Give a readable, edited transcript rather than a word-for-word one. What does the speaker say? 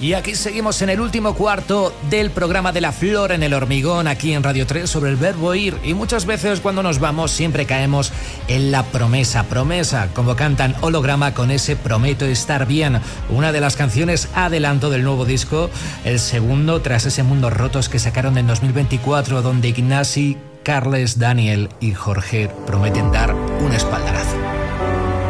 Y aquí seguimos en el último cuarto del programa de La Flor en el Hormigón, aquí en Radio 3, sobre el verbo ir. Y muchas veces cuando nos vamos siempre caemos en la promesa, como cantan Holograma con ese Prometo estar bien, una de las canciones adelanto del nuevo disco, el segundo tras ese Mundos Rotos que sacaron en 2024, donde Ignasi, Carles, Daniel y Jorge prometen dar un espaldarazo.